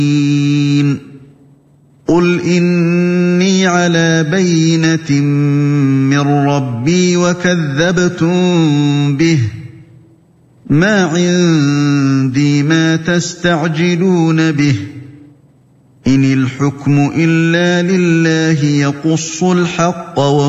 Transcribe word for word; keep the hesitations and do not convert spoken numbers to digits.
قُلْ إِنِّي عَلَىٰ بَيِّنَةٍ مِّن رَّبِّي وَكَذَّبْتُم بِهِ ۚ مَا عِندِي مَا تَسْتَعْجِلُونَ بِهِ ۚ إِنِ الْحُكْمُ إِلَّا لِلَّهِ يَقُصُّ الْحَقَّ